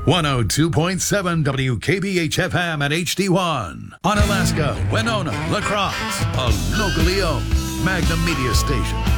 102.7 WKBH FM at HD1. On Alaska, Winona, La Crosse, a locally owned Magnum Media station.